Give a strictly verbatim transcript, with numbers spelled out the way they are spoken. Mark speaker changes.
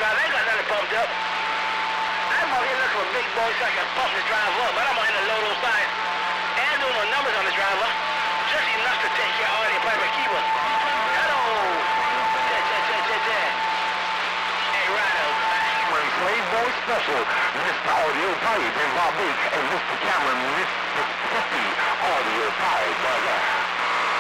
Speaker 1: drive. I ain't got nothing pumped up. I'm out here looking for big boys so I can pump this drive up, but I'm out here to load those sides and doing no numbers on the driver. Just enough to take care of all the private keepers. Hello. Yeah, yeah, yeah, yeah, yeah. Hey, Rhino.
Speaker 2: Playboy Special, Mister Audio Pipe and Bob Big, and Mister Cameron, Mister Fifty Audio Pipe, brother.